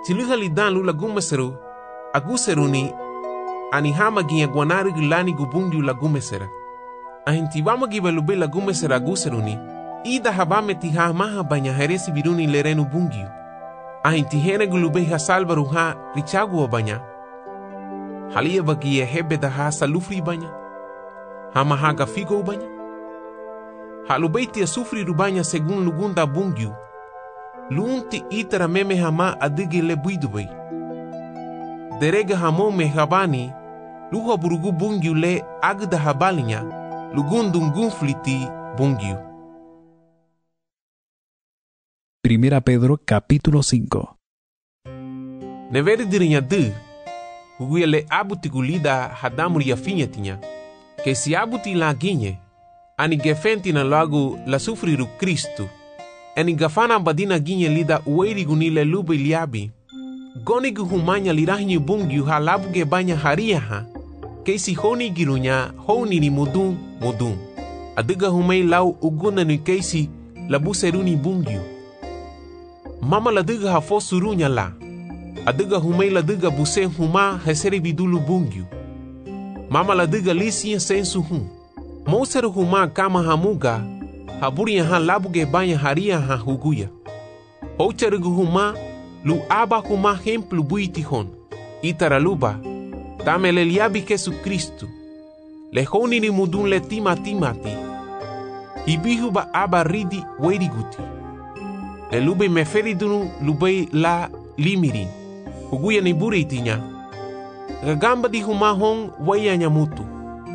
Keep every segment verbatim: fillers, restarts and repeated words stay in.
Tiluha lidan lu lagumeseru, aguseruni, ani hama ginha guanari gulani gubungiu lagumesera. Ahinti vama giba lube lagumesera aguseruni, ida habame tiha maha banya heresi viruni lerenu bungiu. Ahinti hene gulube ha salvaru ha richagu banya. Halia bagia hebe da ha salufri banya. Hama haga figo banya. Halubeiti a sufri rubanya segun lugunda bungiu. Lunti itara meme hama adigi le buidubai. Derega hamo me habani, luha burugu bungiu le agda habalinya, lugundum gunfliti bungiu. Primera Pedro capítulo cinco. Neveri dirinya de, huguia le abutigulida hadamuri ya finya tinya, que si abuti la ginye, ani gefenti na lagu la sufriru Kristu, ani gafana badina ginye lida ueri gunile lube liabi, gonigu humanya lirahinyu bungiu ha labuge banya haria ha, que si honi girunya honi ni mudum mudum, adiga humei lau uguna ni keisi labuseruni bungiu. Mama la diga ha fosurunya la. Adiga humei la diga buse huma heseri bidulu bungiu. Mama la diga lisia sensu hum. Moseru huma kama hamuga. Haburia ha labuge banya haria ha huguya. Hocherigu huma lu aba huma hemplu buiti hon. Itaraluba. Tamele liabi Jesu Kristu. Le honi ni mudun le tima timati. Hibihuba aba ridi weriguti. Le lube me feridunu lube la limirin. Huguya ni buri tinya. Gagamba di humahong waya nyamutu.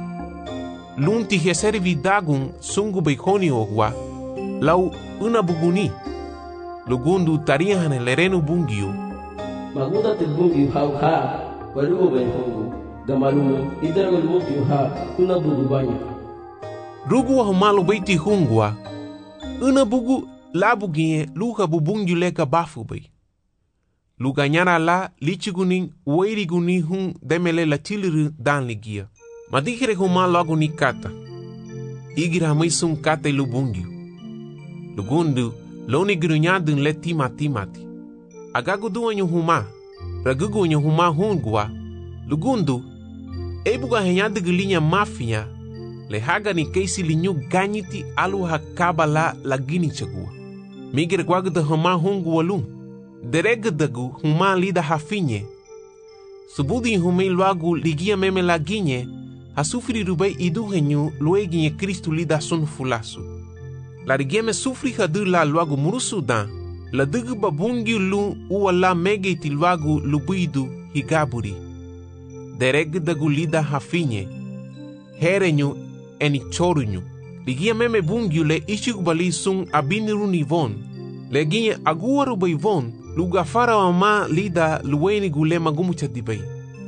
Lunti heseri vidagun sungu beikoni ogwa. Lau una buguni. Lugundu tarihan lerenu bungiu. Maguda til bungiu hau ha. Walugo ben hongu. Gamalumu idaragul bungiu ha. Una bugu banya. Rugu wa humalu beiti hungwa. Una bugu labu ginye luha bubungiu leka bafu bay. Luga nyara la lichigunin weiriguni hun demele la tiliru dan ligia. Madikere huma logo ni kata. Igira maisun kata ilu bungiu. Lugundu loni girunyadun le tima timati. Agagu duanyu huma. Ragugu nyu huma hungwa. Lugundu ebuga henyadu gilinya mafia. Le haga ni keisi linyu ganyiti alu hakaba la lagini chagua. Migir guagda huma hungu walum. Deregdagu huma lida hafinye. Subudi humei luagu ligia meme laginye. Hasufri rubei iduhenyu lueginye Kristu lida sun fulasu. La rigieme sufri hadu la luagu murusu dan. La dugu babungi lu uwa la megeti luagu lubuidu higaburi. Deregdagu lida hafinye. Herenyu eni chorunyu. Ligia meme bungiu le ishikubali sun abiniru nivon. Leginye aguaru beivon, luga fara wama lida luweni gule magumu chadibay.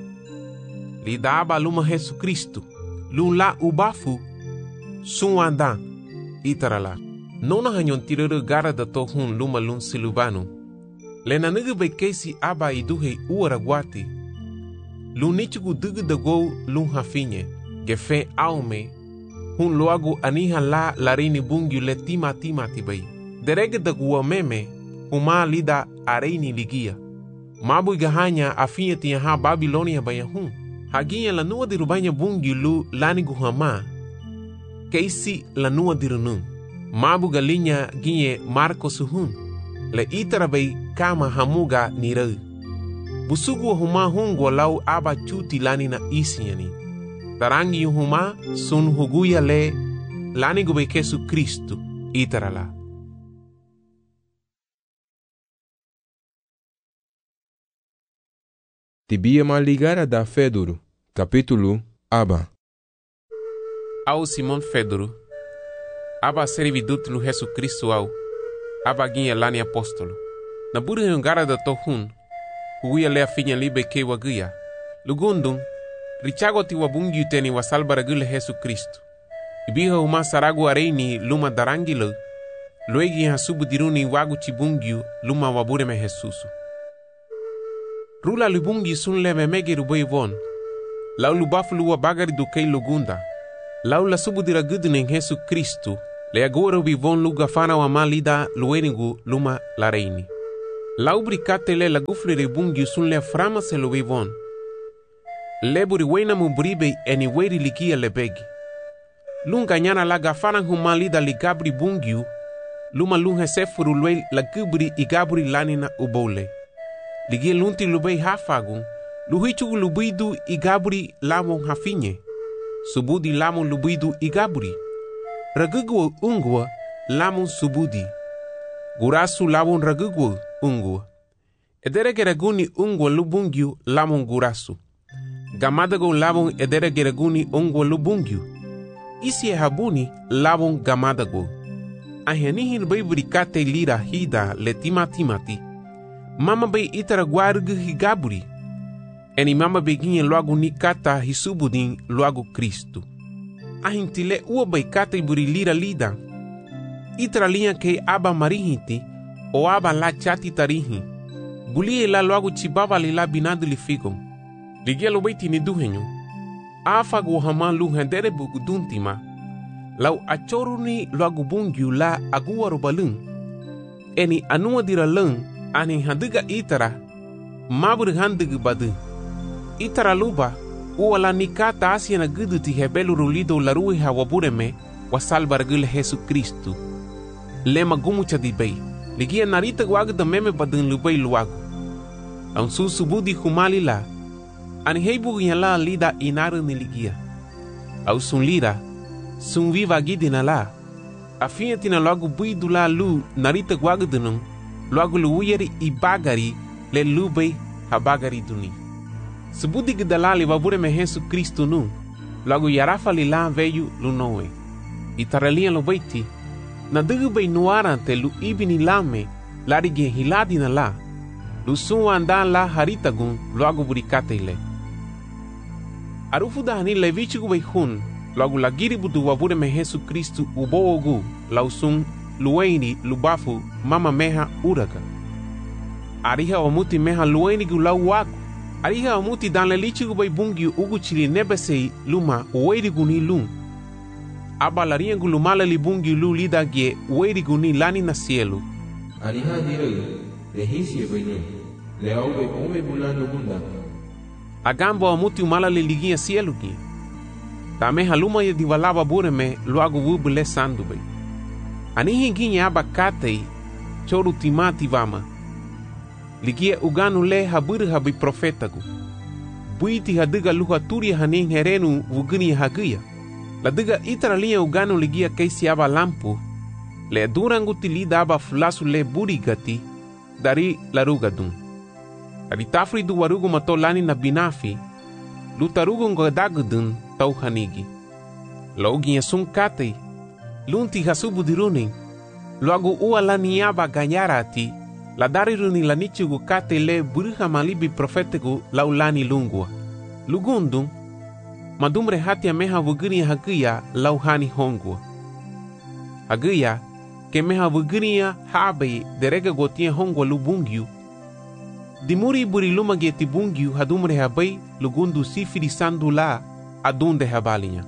Lida aba luma Jesu Kristu, lula ubafu, sun wandan, itarala. Nona hanyon tiruru gara da tohun luma lun silubanu. Lena nugu bekesi aba iduhe uaraguati. Lunichugu dugu dago lun hafinye, gefe aume, hun loagu aniha la larini bungiu le tima tima tibay. Derege da guwa meme, huma lida areini ligia. Mabu igahanya afinye tiya ha Babilonia baya hun. Haginya la nua dirubanya bungiu lu lani guhama. Keisi la nua dirunun. Mabu galinya ginye Marco suhun. Le itarabay kama hamuga nirau. Busugu huma hungwa lau aba chuti lani na isinyani. Tarangi huma sun huguya le lani gube Jesu Kristu itarala. Tibia maligara da Fedoro, capítulo Aba. Au Simon Fedoro. Aba servidut lu Jesu Kristu au. Aba ginha lani apóstolo. Na buri hungara da tohun. Huguya le afinya libe ke waguya. Lugundum. Richago ti wabungi uteni wasalbara gule Jesu Kristu. Ibiha uma saragu areini luma darangilo. Luegi ha subu diruni wagu chibungiu luma wabure me Jesusu. Rula lubungi sun le memege ruboi von. Lau lubafu luwa bagari dukei lugunda. Lau la subu dira gudunen Jesu Kristu. Le agora ubi von luga fana wa malida luenigu luma la reini. Laubri katele la gufle de bungi sun le frama se lo vivon. Leburi wena mubribe eni weri likia lebegi. Lunga nyana la gafaran humalida li gabri bungiu, luma lunga sefuru lwe la gubri i gabri lanina ubole. Ligia lunti lubei hafagun, luhichu lubidu i gabri lamon hafinye. Subudi lamon lubidu i gabri. Ragugwa ungwa lamon subudi. Gurasu lamon ragugwa ungwa. Edere geraguni ungwa lubungiu lamon gurasu. Gamadago lamon edere geraguni ungwa lubungiu. Isi e habuni lamon gamadago. Ahenihin bay burikate lira hida le timatimati. Mama bay itara guargu higaburi. Eni mama beginha logo ni kata hisubudin logo Cristo. Ahintile ua bay kata buri lira lida. Itara linha ke aba marihiti o aba la chati tarihi. Bulie la logo chibaba li la binadu li figon. Ligia lo baiti ni duhenyo. Afa go hama lu hendere buguduntima. Lau achoruni logo bungiu la agua robalun. Eni anua dira lung ani handiga itara. Mabur handiga badu. Itara luba uala nikata asia na gudu ti hebelu rulido la rui hawabureme wa salvar gul Jesu Cristo. Lema gumucha di bay. Ligia narita guagu da meme badun lubay luagu. Aun su subudi humali la. Ani heibu la lida inaru ni ligia. Au sun lida. Sun viva gidina la. Afinha tina logo buidu la lu narita guagu dunung. Logo luuyeri i bagari le lubay habagari duni. Subudi gidalali wabure me Jesu Cristo nu. Logo yarafa li la veyu lunoe. Itaralia lo baiti. Na dugu bay nuarante lu ibini lame. Larige hiladi na la. Lu sun andan la haritagun logo burikate ile. Arufu dahani levichigu bay hun. Logo lagiri budu wabure me Jesu Cristo uboogu. Lausun lueni lubafu mama meha uraga. Ariha omuti meha lueni gu lau waku. Ariha omuti dan lelichigu bay bungi ugu chili nebesei luma uweirigu ni lum. Aba lariengu lumala li bungi lu lida gie uweirigu ni lani na cielo. Ariha direi, lehisi bene, leaube ome bulano bunda. Agambo omuti umala li ligia cielo gie. Tameha luma ye diwalaba bureme luagu wubule sandu bay. Anihi ginye aba katei choru timati vama. Ligia uganu le haburu habi profetagu. Buiti hadiga luha turi hanin herenu vugini hagia. La diga itara linha uganu ligia keisi aba lampu. Le durangu tilida aba fulasu le burigati. Dari larugadun. Aritafri du warugu matolani na binafi. Lutarugu ngodagudun tau hanigi. Lauginha sun katei. Lunti hasubu diruning. Logo ua lani aba ganyarati. La dariruni la nichugu kate le buruha malibi profetigu laulani lungua. Lugundun. Madumre hatia meha vugini hagia lauhani hongua. Hagia ke meha vuginia habe derega gotia hongua lubungiu. Dimuri buri luma geti bungiu hadumre habai lugundu sifiri sandu la adunde habalinha.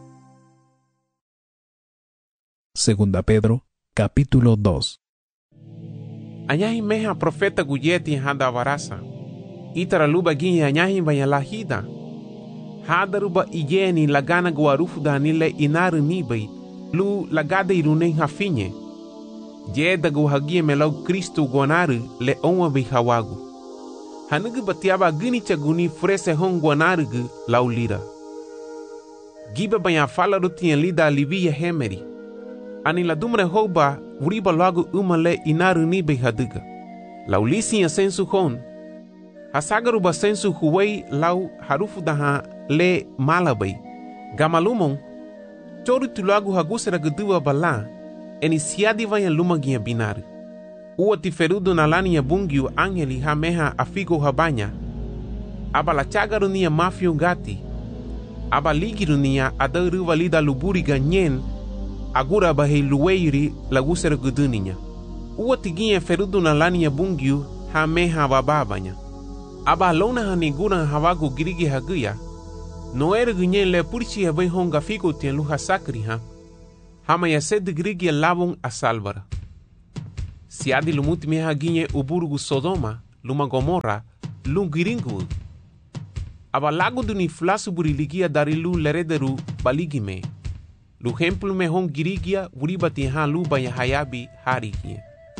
Segunda Pedro, capítulo dos. Anyahi meha profeta guyeti hada varasa. Itara luba ginhi anyahi vanyalahida. Hadaruba ijeni lagana guarufu danile inaru nibai. Lu lagada iruneng hafinye. Jeda guhagie melau Kristo guanaru le onwa bihawagu. Hanugu batiaba gini chaguni frese hong guanaru gu laulira. Giba banya fala rutien lida livia hemeri. Ani la dumre hoba uriba logo umale inaru nibai haduga. Laulisi ya sensu hon. Hasagaruba sensu huwei lau harufu daha le malabai. Gamalumon. Choru tulagu hagusera gudua bala. Eni siadi vanya lumagia binaru. Ua tiferudu na lani ya bungiu angeli hameha afigo habanya. Aba la chagaru niya mafio gati. Aba ligiru niya adaruva lida luburi ganyen. Agura bahe luweiri lagusera guduninya. Ua tiginha ferudu na lani ya bungiu hameha wababanya. Aba lona hanigura hawagu girigi haguya. Noere gunyen le purchi habai honga figo tien luha sakri ha. Hama ya sed grigi labung a salvara. Siadi lumuti meha ginye uburugu Sodoma, luma Gomorra, lungiringu. Aba lagu duni flasu buriligia dari lu lerederu baligime. Lu hemplu me hon girigia wuribati ha lu banya hayabi harigie.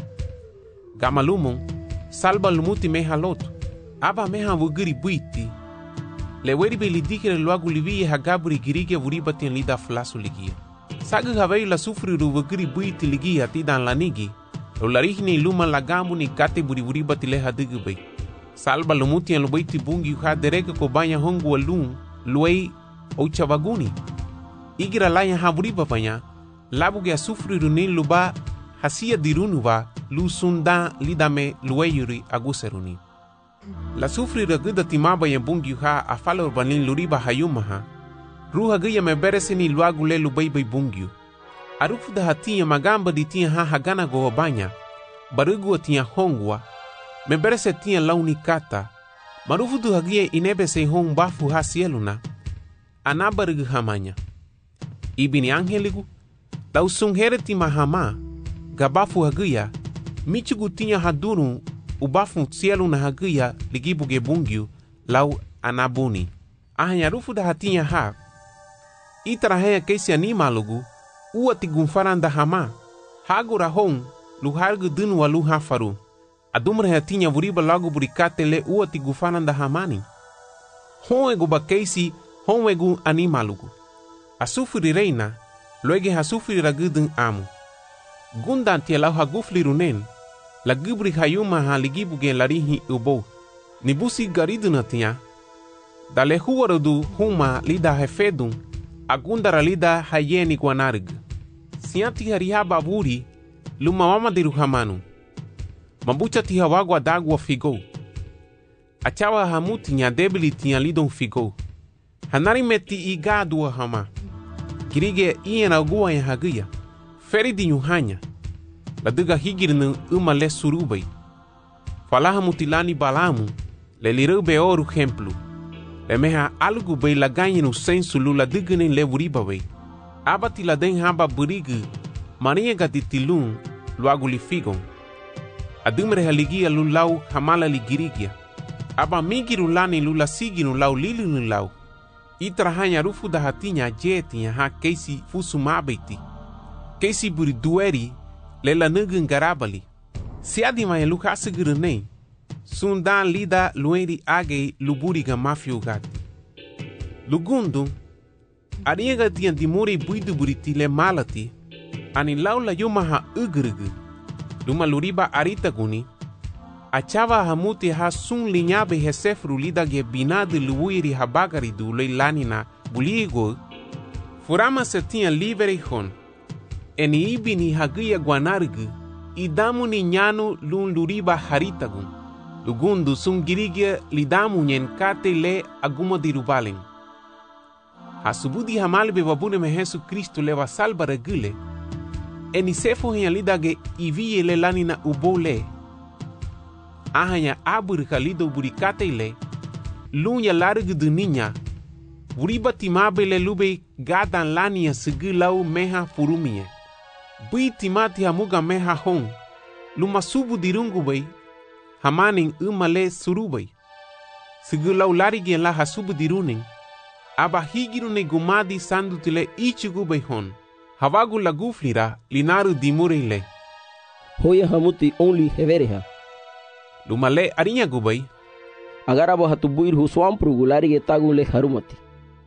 Gama lumon, salba lumuti meha lotu. Aba meha wugiri buiti. Le weri be lidikire luagu liviye hagaburi girigia wuribati lida flasu ligia. Sagu havei la sufri ru wugiri buiti ligia tidan lanigi. Lo larihni luma lagamu ni kate buri wuribati leha digubei. Salba lumuti en lubaiti bungi uha dereka ko banya hongu walun luei o chavaguni. Igira laya ha wuriba banya, labuge a sufri runin luba hasia dirunuva lu sunda lidame lueyuri aguseruni. La sufri raguda timaba ya bungi uha a falo urbanin luriba hayumaha. Ruha gaya me beresini luagule lubeibai bungiu. Arufu da hatia magamba di tia ha hagana go banya. Barugu tia hongwa. Me berese tia launi kata. Marufu du hagia inebe se hong bafu ha sieluna. Anabarugu hamanya. Ibini angeligu. Lau sunghere ti mahama. Gabafu hagia. Michugu tia haduru. Ubafu sieluna hagia ligibu gebungiu. Lau anabuni. Ahanya rufu da hatia ha. Itarahea keisi animalugu. Ua tigunfaranda hama. Hagura hong. Luhargu dunu wa luha faru. Adumra hatinha wuriba logo burikate le ua tigufananda hamani. Honegu bakeisi, honegu animalugu. Asufuri reina, loege hasufuri ragudun amu. Gundan tia lau hagufli runen, la gubri hayuma ha ligibuge larihi ubo. Nibusi gariduna tia. Dale huwarudu huma lida hefedun, agundara lida hayeni guanarg. Sianti harihaba wuri, luma mama diru hamanu. Mabucha tiha wagwa dagwa figo. Achawa hamuti nya debili tia lidon figo. Hanari meti igadua hama. Kirige iena gua ya hagia. Feri di nyuhanya. Laduga higirnu uma le surubai. Falaha mutilani balamu. Le lirube oru hemplu. Le meha algu bei laganyi no sensu lula digene le wuribabai. Abati la den haba burigu. Maria gatitilun luagu li figon. Adumre haligia lulau hamala ligirigia. Aba migiru lani lula siginu lau lilinu lau. Itrahanya rufu da hatinya jetinya ha keisi fusumabeti. Keisi buri dueri lela nugun garabali. Siadi maya luka sigurunei. Sundan lida lueri agei luburiga mafiugati. Lugundu. Ariega tian dimuri buidu buriti le malati. Ani laula yumaha ugrugu. Luma luriba arita guni. Achava hamuti ha sun linyabe hesefru lida ge binadu luwiri habagari du lei lanina buligo. Furama se tinha livre hon. Eni ibini hagia guanargu. Idamu ni nyanu lun luriba haritagun. Lugundu sun girigia lidamu nyen kate le aguma dirubalen. Hasubudi hamalbe babune me Jesu Kristo leva salva regule. Eni sefo henya lidage iviye le lanina ubole. Ahanya aburika lido burikate le. Lunya largu duninya. Wuriba timabe le lube gadan lania sigilau meha furumie. Bui timati hamuga meha hong. Luma subu dirungu bay. Hamaning umale surubay. Sigilau larigien la hasubu diruning. Aba higirune gumadi sandutile ichigu bay hon. Havagu laguflira linaru dimurile. Hoya hamuti only hevereha. Lumale arinya gubay. Agarabo hatubuir huswampru gularige tagule harumati.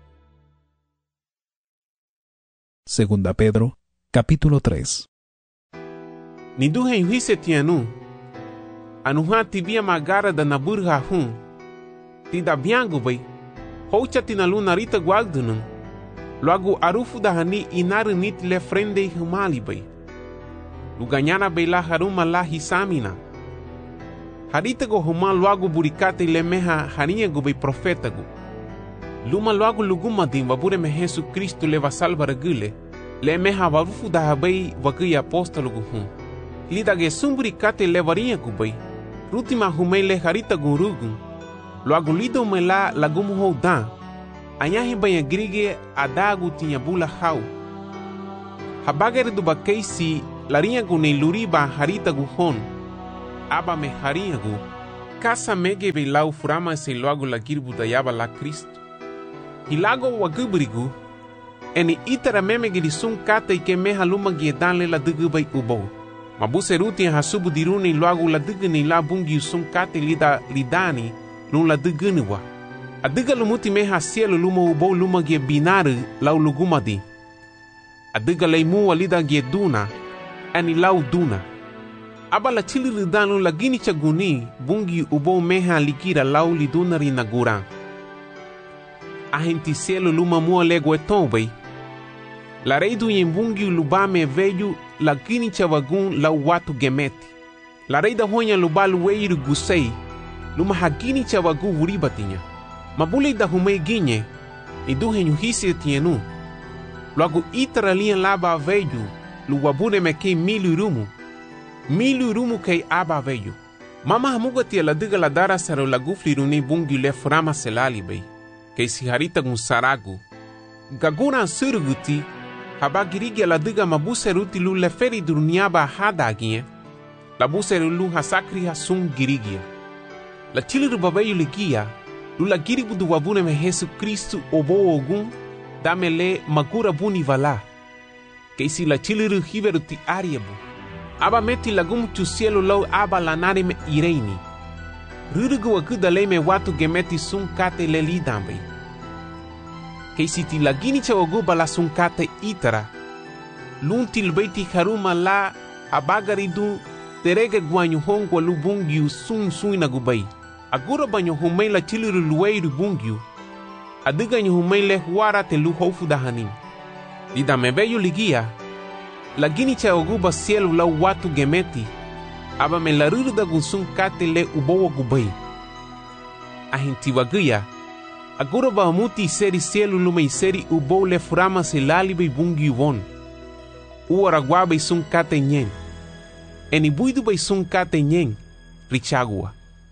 Segunda Pedro, capítulo tres. Niduhe yuhise tianu. Anuha tibia magara da naburha hun. Tida biangu bay. Hocha tinalu narita guagdunun. Logo arufu da hani inaru nit le frende humali bay. Luganyana bay la haruma la hisamina. Harita go huma logo burikate le meha harinha go bay profeta go. Luma logo luguma din babure me Jesu Kristo leva salva regule. Le meha warufu da bay wagi apostolo go hum. Lida ge sumburikate levarinha go bay. Rutima humei le harita go rugun. Logo lido me la lagumu ho dan. Anyahi banha grige adagu tinha bula hau. Habagere do bakeisi larinhagu ni luriba haritagu hon, aba me harinhagu, kasa mege be lau furama se loagu la girbu da yaba la Kristo. Hilago wagubrigu, eni itara memege di sun kata ike meha luma giedanle la dugubai ubou. Mabuse ruti hasubu diruni loagu la duguni la bungi sun kata lida lidani lun la duguniwa. Adiga lumuti meha cielo luma ubou luma gie binaru lau lugumadi. Adiga leimu walida gie duna, eni lau duna. Aba la chili lidanu la gini chaguni bungi ubou meha likira lau liduna rinagura. Ahenti cielo luma mua lego etombai. La reidu yimbungi lubame veju la gini chavagun la watu gemeti. La reida honya lubalu weiru gusei luma hagini chavagu wuribatinya. Mabule da humei ginye iduhe nyuhisi tienu. Luagu itara lian laba veju luwabune mekei milu rumu. Milu rumu kei aba veju. Mama hamuga tia la diga la dara saro la gufli runi bungi le furama selali bei. Kei si harita gun saragu. Gaguna suruguti habagirigia la diga mabuse ruti lu le feri duruniaba hadagie. La buse lu hasakri hasung girigia. La chiliru babayu ligia lu la girigu du wabune me Jesu Kristu obo ogun dame le magura buni vala. Kei si la chiliru hiveru ti ariebu. Aba meti lagum tu cielo lau aba lanare me ireini. Rurugu wakuda le me watu gemeti sun kate le lidambe. Kei si ti lagini chawaguba la sun kate itara. Lunti lbeiti haruma la abagaridu terege guanyu hongwa lu bungiu sun sun nagubai. Agura banyo humei la chiliru lueiru bungiu. Adiga nyu humei le huara te lu hofu dahanin. Dida mebeyu ligia. Lagini chawaguba cielo la watu gemeti. Aba me la ruruda gunsun kate le ubowa gubai. Ahinti waguya. Agora ba muti seri cielo luma seri ubo le furama se lalibe bungi won. Uara guabe sun kate nyen. Eni buidu be sun kate nyen. Richagua.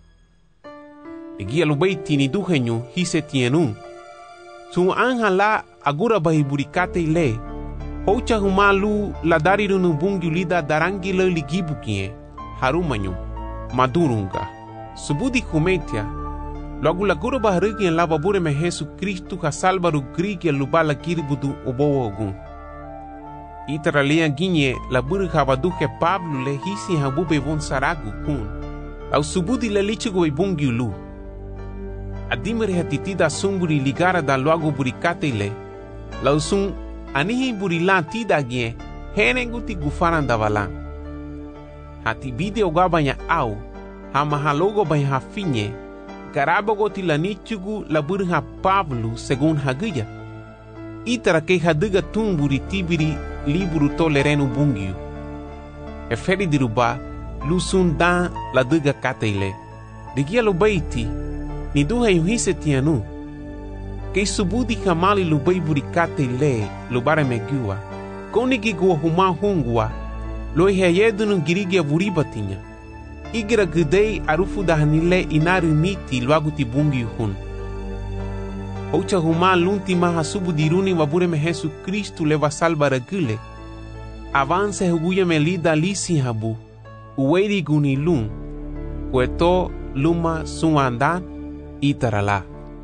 Egia lubei tini duhenyu hise tienu. Sun anja la agora ba hiburikate le. Hocha humalu la dariru nu bungi lida darangi le ligibukie. Harumanyu. Madurunga. Subudi kumetia. Logo la guru baharigi en la babure me Jesu Kristu ha salvaru grigi lubala kirbudu obo ogun. Itara lea ginye la buru habaduke Pablo le hisi habube von saragu kun. Au subudi le lichigo e bungi lu. Adimere hatitida sumburi ligara da loago burikate le. Lau sun anihi burilan tida gie henenguti gufaran da valan. Hati video gabanya au hamahalogo banya hafinye. Karabogo tilanichugu la burha Pablo según haguya. Itara ke haduga tumburi tibiri liburu tolerenu bungiu. Eferi diruba lusun dan la duga kateile. Digia lo baiti ni duha yuhise tianu. Ke subudi kamali lo baiburi kateile lo bare megua. Konigi gua huma hungua lo heyedunu girigia buribatinya. Igira gudei arufu dahanile inaru miti luagu ti bungi hun. Hocha huma lunti maha subu diruni wabure me Jesu Kristu leva salva regule. Avance huguya me lida lisi habu. Uweri guni lun. Kueto luma suandan itarala.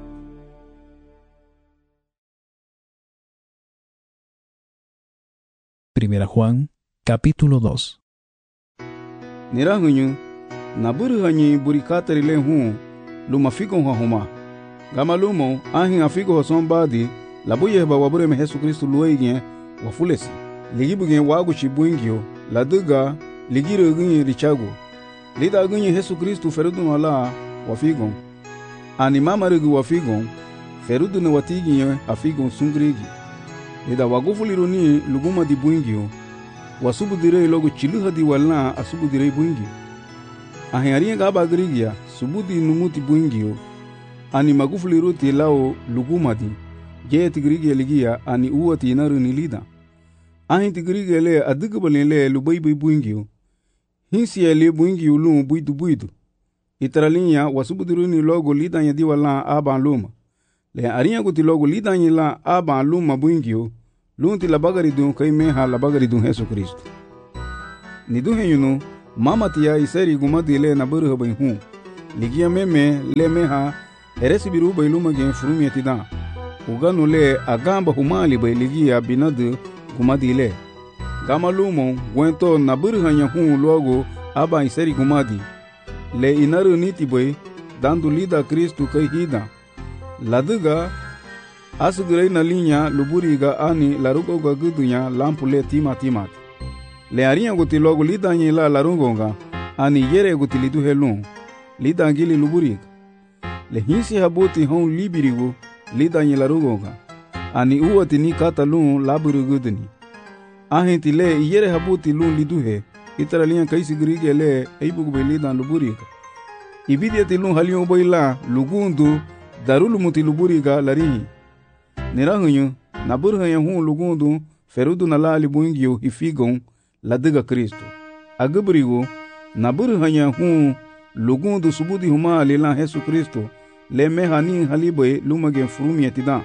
Primera Juan, capítulo dos. Nirahunyu naburu hanyi burikatari le hu luma figo huma gama lumo ahin afigo hosombadi labuye ba wabure me Jesu Kristu luege wafulesi ligibuge wagu chibungio laduga ligiro gunyi richago lida gunyi Jesu Kristu ferudu mala wafigo ani mama regu wafigo ferudu ne watigi afigo sungrigi lida wagufuliruni luguma di bungio wasubu direi logo chiluha di walna asubu direi bungi. Ahiaria gaba grigia subudi numuti bungio ani magufuli ruti lao lugumadi jet grigia ligia ani uati naru nilida. Ahinti grigia le adigabale le lubaibai bungio. Hinsi le bungio lu buidu buidu. Itralinya wasubu diruni logo lidanya di walna aban luma. Le aria guti logo lidanya la aban luma bungio. Lunti la bagari dun kai meha la bagari dun Jesu Kristo. ni duhe yunu mama tia iseri gumadi le na buru bai hu ligia meme le meha eresi biru bai luma gen furumi etida uganu le agamba humali bai ligia binadu gumadi le gama lumo gwento na buru hanya hu logo aba iseri gumadi le inaru niti bai dandu lida Kristu kai hida laduga asugurei na linha luburiga ani larugo ga gudunya lampule tima timat le arinha guti logo lidanye la larungonga ani yere guti lidu helun lidangili luburiga le hinsi habuti hon libirigo lidanye larungonga ani uwati ni katalun laburu guduni ahenti le yere habuti lun liduhe itara linha kaisi grige le eibugo be lidan luburiga ibidiati lun halion boila lugundu darulu muti luburiga larihi nirahunyu na burhanya hu lugundu ferudu na lali buingio hifigon ladiga Kristo agabrigo na burhanya hu lugundu subudi huma lila Yesu Kristo le mehani haliboy lumage furumi etida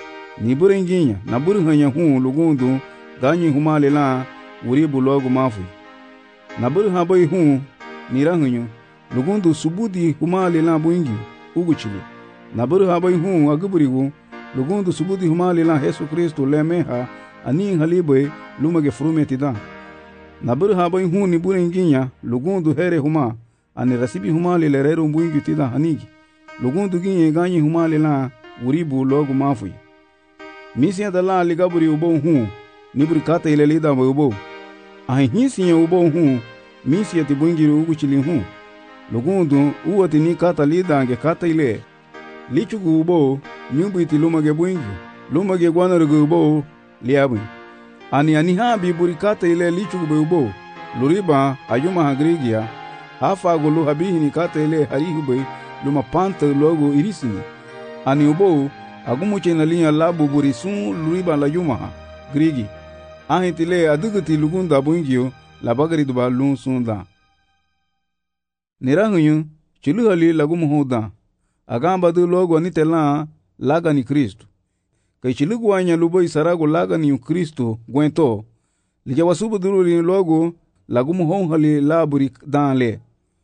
ni burenginya na burhanya hu lugundu ganyi huma lila uribu logo mafu na burha boy hu nirahunyu lugundu subudi huma lila buingio uguchili na burha boy hu agabrigo lugundu subudi humali la Yesu Kristo le meha ani haliboy lumage furumi tida na burha boy hu ni burenginya lugundu here huma ani rasibi humali le rero mbungi tida hanigi lugundu ginye ganyi humali la uribu logo mafu misia da la ligaburi ubo hu ni burkata ile lida ubo ai hinsi ubo hu misia ti bungi ugu chili hu lugundu uwati ni kata lida nge kata ile lichugu ubo nyumbuiti lumage buingi lumage gwanarugu ubo liabu ani ani ha biburikata ile lichugu be ubo luriba ayuma hagrigia hafa gulu habihi ni kata ile harihu be luma panta logo irisini ani ubo agumuche na linya labu burisun luriba la yuma grigi ahitile aduguti lugunda buingio labagari duba lun sunda nirahunyu chuluhali lagumuhoda agamba du logo nitela laga ni Kristo kai chilugu anya lubo isarago laga ni Kristo gwento lija wasubu duru ni logo lagumu honhali laburi danle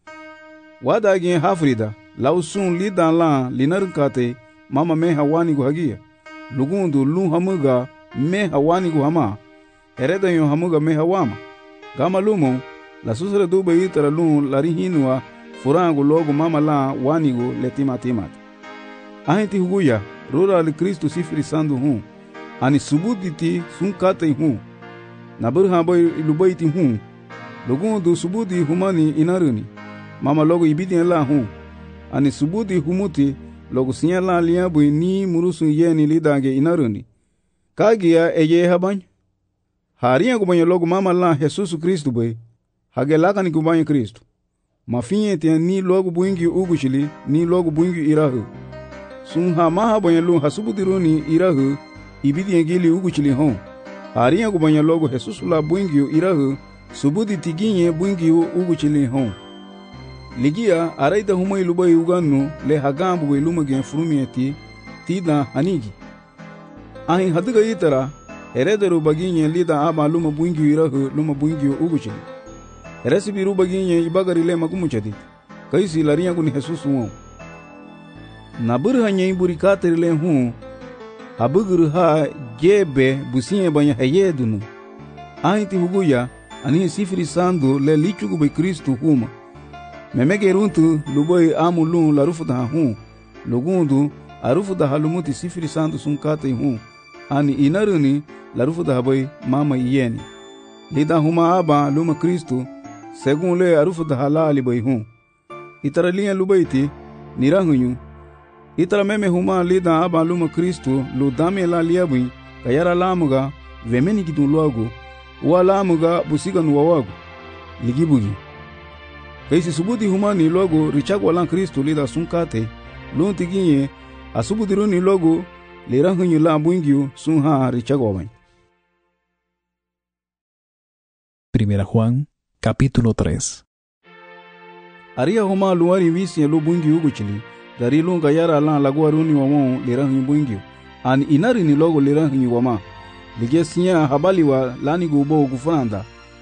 wada gen hafrida lausun li dan la linarkate mama me hawani go hagia lugundu lu hamuga me hawani go hama ereda yo hamuga me hawama gama lumo la susre dube itara lu larihinwa furango logo mama la wanigo letima timat ahenti huguya rora li Kristo sifiri sandu hu ani subuditi sunkate hu na burha boy lubaiti hu lugundu subudi humani inaruni mama logo ibidin la hu ani subudi humuti logo sinya la liabu ni murusu yeni lidange inaruni kagia eye habany haria gubanyo logo mama la Jesus Kristo boy hagelaka ni gubanyo Kristo mafinye te ni logo buingi ugushili ni logo buingi irahu sunha maha banyalo hasubudiruni irahu ibidi ngili uguchili hon haria gubanya logo Jesus la buingi irahu subudi tiginye buingi uguchili hon ligia araida humai lubai uganu le hagambu we lumage furumieti tida hanigi ahi haduga itara erederu baginye lida aba luma buingi irahu luma buingi uguchili eresibi rubaginye ibagari le magumuchadi kaisi laria kuni Jesus wo na burhanya iburikateri le hu habuguru ha jebe businye banya hayedunu ahiti huguya ani sifiri sandu le lichugu be Kristo huma memege runtu luboy amulun la rufuda hu lugundu arufuda halumuti sifiri sandu sunkate hu ani inaruni la rufuda haboy mama yeni lida huma aba luma Kristo segun le arufuda halali boy hu itara liya lubaiti nirahunyu itara meme huma lida aba luma Kristo lu dame la liabui kayara lamuga vemeni kitun logo wa lamuga busiga nuwawago ligibugi kaisi subudi huma ni logo richagwa lan Kristo lida sunkate lunti ginye asubudiru ni logo lirahunyu la buingio sunha richagwa bai. Primera Juan, capítulo tres. Aria homa luari visi lo buingio uguchili dari lunga yara lan laguaruni wamo lirahunyu buingio an inari ni logo lirahunyu wama ligesinya habali wa lani gubo gufanda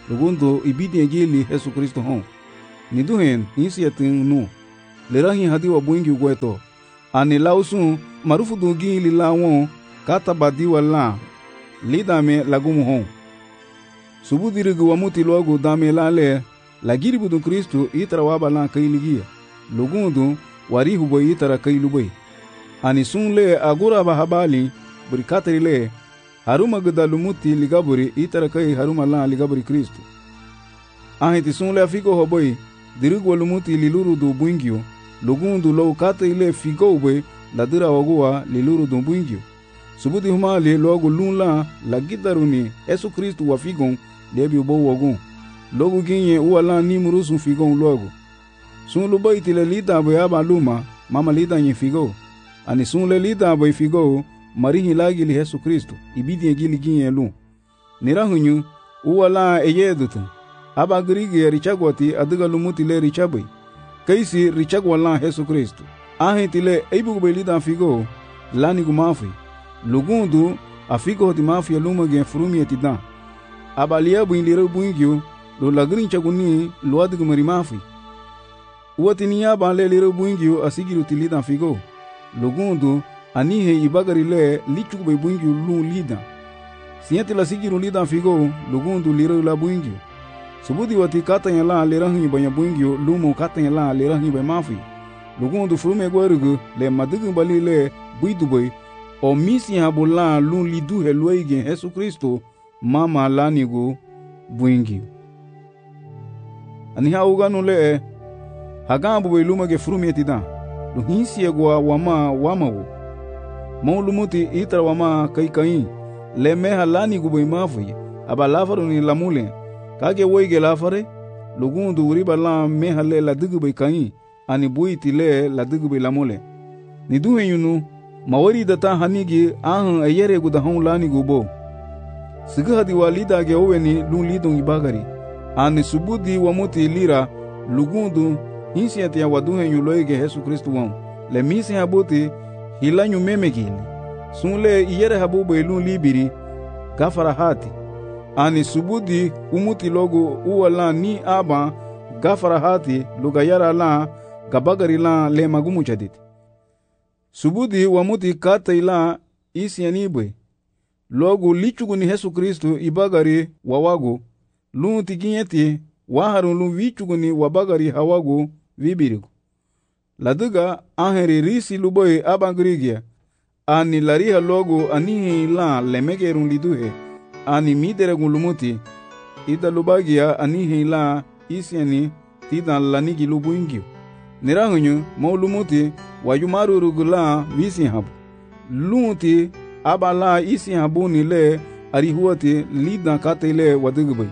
lugundo ibidi gili Yesu Kristo hon. Niduhen insiatin nu. Lerahi hadi wa buingi ugweto. Ani lausun marufu dungi li lawon kata badiwa la. Lidame lagumu hon. Subudirigu wa muti logo dame lale. Lagiri budun Kristo itara waba la kailigia. Lugundo warihu boy itara kailubay. Ani sun le agura bahabali burikatri le. Haruma gudalumuti ligaburi itara kai haruma la ligaburi Kristo. Ahiti sun le afiko hoboy. Dirigu walumuti liluru do buingio. Lugundu lo kata ile figo ube la dira wagua liluru do buingio. Subudi humali logo lunla la gitaruni Yesu Kristo wa figon lebi ubo wagun. Logo ginye uwala ni murusu figon logo. Sun luba itile lida abe aba luma mama lida nye figo. Ani sun le lida abe figo marihi lagi li Yesu Kristo ibidi gili ginye lu. Nirahunyu uwala eyedutu. Aba grigi richagwati adiga lumuti le richabai. Kaisi richagwala Yesu Kristo. Ahe tile eibu belida figo lani gumafi. Lugundu afigo di mafia luma gen frumi etidan. Aba liabu inlire buingyo lo lagrin chaguni lo adigu marimafi. Uwati niyaba le lire buingyo asigiru tilida figo. Lugundu anihe ibagari le lichugbe buingyo lu lida. Siente la sigiru lida figo lugundu lire la buingyo. Subudi wati kata la lerahi banya buingyo lumo kata la lerahi bay mafi. Lugundu frume gwarugu le madigu bali le buidubai o misi habula lun lidu helwege Yesu Kristo mama lanigu buingyo. Ani hauganu le hagambu bay lumage frume etidan. Luhinsi egwa wama wamawo. Maulumuti itra wama kai kai le meha lanigu bay mafi abalafaru ni lamule. Kage woige lafare lugundu uriba la mehale la digube kai ani buiti le la digube la mole ni duhe yunu mawari data hanigi ahan ayere guda hon lani gubo siga hadi walida ge oweni lun lidon ibagari ani subudi wa muti lira lugundu insiate ya waduhe yuloige Yesu Kristo won le misi habuti hilanyu memegili sunle iyere habube lun libiri gafara hati ani subudi umuti logo uwala ni aba gafara hati lugayara la gabagari la le magumu jadid. Subudi wamuti kata ila isi yanibwe. Logo lichugu ni Yesu Kristo ibagari wawago. Lunti ginyeti waharun lun vichugu ni wabagari hawago vibirigo. Laduga aheri risi luboy abangrigia. Ani lariha logo anihi la lemegerun liduhe. Ani midere gulumuti ida lubagia anihi la isiani tida lanigi lubuingio. Nirahunyu maulumuti wayumaru rugula visi habu. Lumuti abala isi habu ni le arihuati lida kate le wadigubay.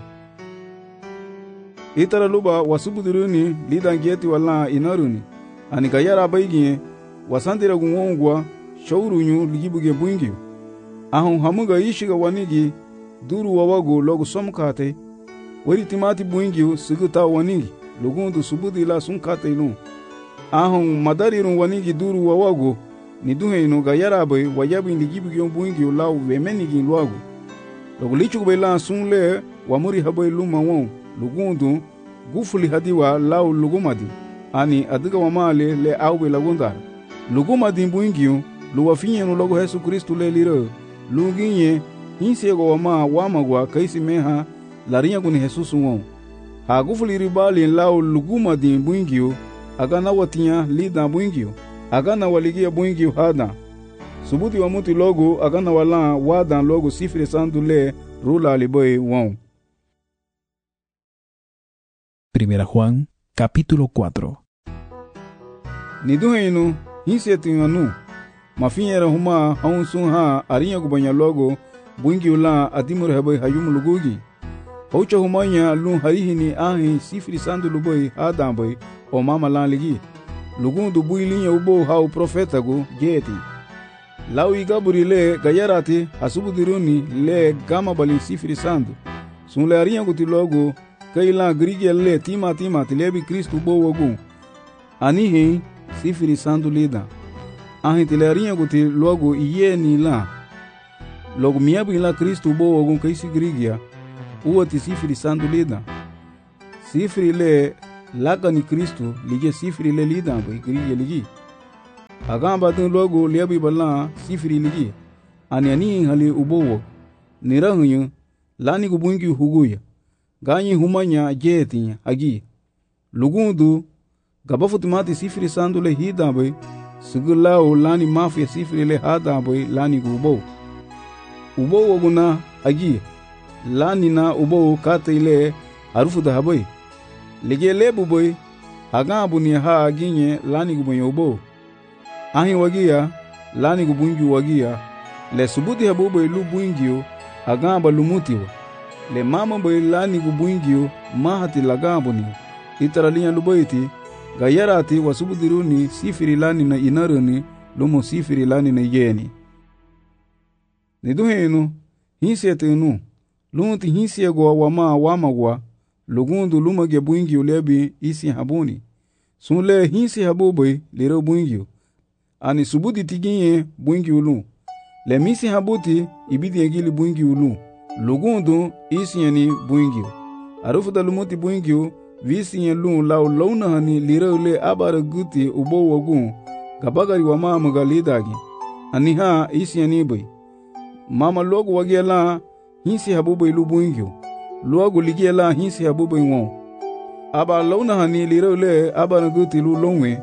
Itara luba wasubudiruni lida gieti wala inaruni. Ani kayara baygie wasandira gungongwa shaurunyu ligibuge buingio. Ahun hamuga ishiga wanigi duru wawago logo somkate wari timati buingyo siguta wanigi lugundu subudi la sunkate inu ahon madarirun wanigi duru wawago ni duhe inu gayarabe wayabi ligibigyo buingyo lau vemenigi luago logo lichugbe la sunle wamuri habai luma won lugundu gufuli hadiwa lau lugumadi ani adiga wamale le aube lagundar lugumadi buingyo luwafinyenu logo Yesu Kristo le lire luginye Insiego wama wamagwa kaisi meha larinha kuni Jesus won. Hagufuli ribali lao luguma di buingio agana watia lida buingio agana waligia buingio hada. Subuti wa muti logo agana wala wadan logo sifre sandule rula liboy won. Primera Juan, capítulo cuatro. Niduhe inu insieti anu mafinyera huma haunsun ha arinya kubanya logo buingi la adimur habai hayum lugugi hocha humanya lun harihini ahi sifri sandu luboy adambai o mama lan ligi lugundu builinya ubo hau profeta go jeti lawi gaburi le gayarati hasubudiruni le gama bali sifri sandu sunle arinya guti logo kaila grige le tima tima tilebi Kristo bo wogu anihi sifri sandu lida ahi tilarinya guti logo iye ni la logo miabu ila Kristo bo wogun kaisi grigia uwati sifiri sandu lida. Sifiri le laka ni Kristu lige sifiri le lida bai grige ligi. Agamba dun logo lebi bala sifiri ligi. Ani ani hali ubowo. Nirahunyu lani kubungi huguya. Ganyi humanya jeti agi. Lugundu gabafutimati sifiri sandu le hida bai. Sigulao lani mafia sifiri le hada bai lani kubo. Ubo guna agi lani na ubo kata ile harufu da habai lige lebu boy agabu ni ha aginye lani guboy ubo ahi wagia lani gubunju wagia le subuti habu boy lu bungiyo agamba lumutiwa le mama boy lani gubungiyo mahati lagabu ni itaralinya luboyti gayarati wasubudiruni sifiri lani na inaruni lumo sifiri lani na yeni niduhenu hinsetenu lunti hinsiego wama wamagwa lugundu lumage buingi ulebi isi habuni sunle hinsi habubai lero buingi ani subudi tiginye buingi ulu le misi habuti ibidi egili buingi ulu lugundu isi yani buingi arufuda lumuti buingi visi yelu lau launa hani lero le abara guti ubo wagun gabagari wama magalidagi ani ha isi yani bai mama logo wagiela hinsi habubai lu buingyo logo ligiela hinsi habubai ngo aba launa hani liro le aba nguti lu longwe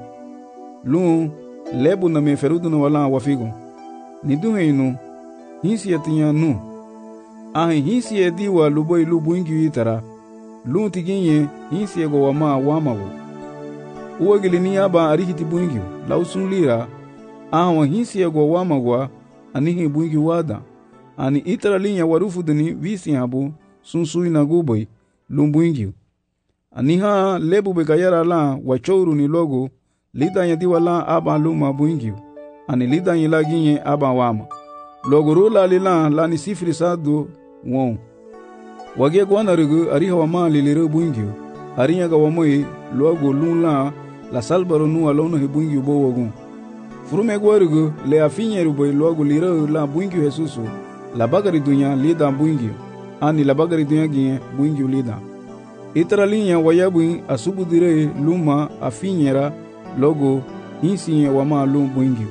lu lebu na me ferudu na wala wafigo ni duheinu hinsi atinya nu ahi hinsi ediwa lu boy lu buingyo itara lu tiginye hinsi ego wama wamawo uwagili ni aba arihiti buingyo lausunlira ahwa hinsi ego wamagwa anihi buingyo wada ani itara linya warufu dani visi habu sunsui na guboy lumbuingiu ani ha lebu begayara la wachouru ni logo lida nya diwala aba luma buingiu ani lida nya laginye aba wama logo rula lila la ni sifiri sadu won wage gwana rugu ariha wama liliro buingiu arinya ga wamoi logo lula la salbaro nu alona he buingiu bo wogun furume gwarugu le afinye ruboy logo liro la buingiu Jesusu la bagari dunya lida buingi ani la bagari dunya gie buingi lida itara linya wayabu asubudire luma afinyera logo insiye wama lum buingi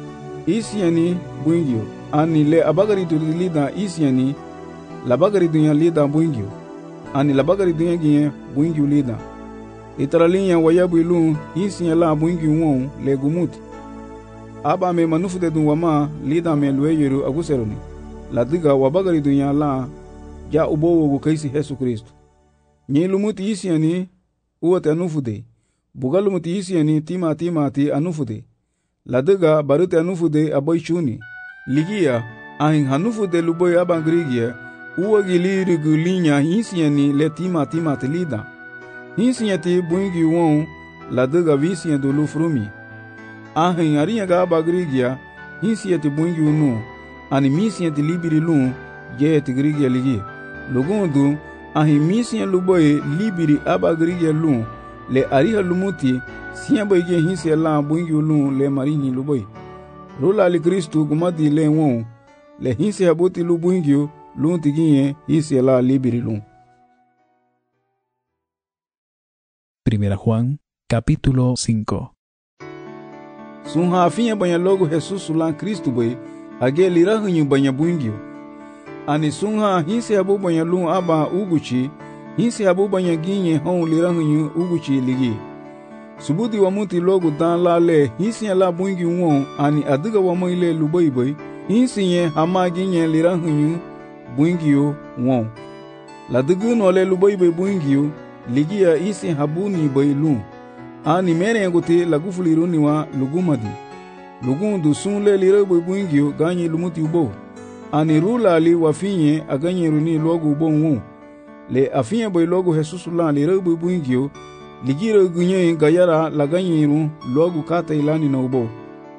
isiani buingi ani le abagari du lida isiani la bagari dunya lida buingi ani la bagari dunya gie buingi lida itara linya wayabu lum insiye la buingi won le gumuti aba me manufu de dun wama lida me lueyeru aguseroni la diga wabagari dunya la ja ubo wogu kaisi Yesu Kristo nye lumuti isiani uwate anufude buga lumuti isiani tima tima ti anufude la diga barute anufude aboy chuni ligia ahin hanufude luboy abangrigia uwagi lirigu linya isiani le tima tima ti lida isiani buingi won la diga visian do lufrumi ahin ariya ga abangrigia isiani buingi unu ani misiya ti libiri lu je ti grigya ligi lugundu ahi misiya luboy libiri aba grigya lu le ariha lumuti siya boy ge hinse la buingi lu le marini luboy rula li Kristu gumadi le won le hinse habuti lu buingi lu tiginye hinse la libiri lu. Primera Juan, capítulo cinco. Sunha afinha banha logo Jesus la Kristu boy age lirahunyu banya buingyo ani sunha hinse habu banya lu aba uguchi hinse habu banya ginye hon lirahunyu uguchi ligi subudi wa muti logo dan la le hinse la buingyo won ani adiga wa moile lubai bai hinse ye hama ginye lirahunyu buingyo won la digu no le lubai bai buingyo ligi ya isi habu ni bai lu ani mere ngote lagufuliruni wa lugumadi lugundu sunle liro buingio ganyi lumuti ubo ani rula li wafinye aganye runi logo ubo nwu le afinye boy logo Jesus la liro buingio ligiro gunye gayara la ganyi ru logo kata ilani na ubo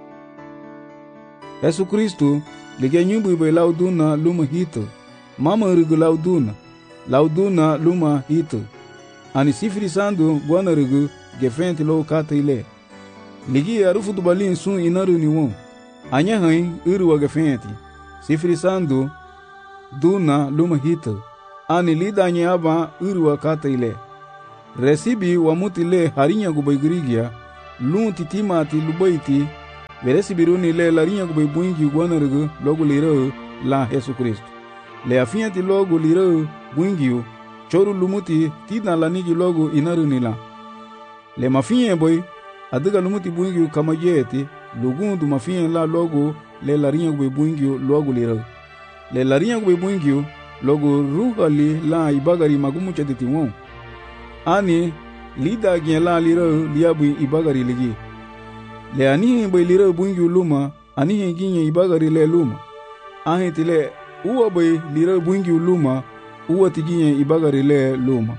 Yesu Kristo ligenyu boy lauduna luma hito mama rugu lauduna lauduna luma hito ani sifiri sandu gwana rugu gefenti lo kata ile ligi arufu dubalin sun inaru ni won anya hain uru waga fenti sifiri sandu duna luma hita ani lida nye aba urwa kata ile. Resibi wa muti le harinya gubay grigia, lun titimati lubayti, veresibi runi le larinya gubay buingi guanargu logo lira la Yesu Kristo. Le afianti logo lira buingiu, choru lumuti tidna lanigi logo inaruni la. Le mafiye boy, adiga lumuti buingiu kama jeti, lugundu mafiye la logo le larinya gubay buingiu logo lira. Le larinya gubay buingiu, logo rugali la ibagari magumu chaditi wong. Ani lida gien la lira liabu ibagari ligi. Le anihi bay lira buingiu luma, anihi ginye ibagari le luma. Ahi tile uwa bay lira buingiu luma, uwa tiginye ibagari le luma.